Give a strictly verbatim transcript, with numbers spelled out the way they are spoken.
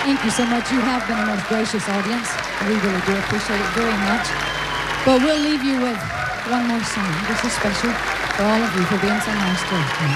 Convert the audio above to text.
Thank you so much. You have been a most gracious audience. We really do appreciate it very much. But we'll leave you with one more song. This is special for all of you for being so nice to us.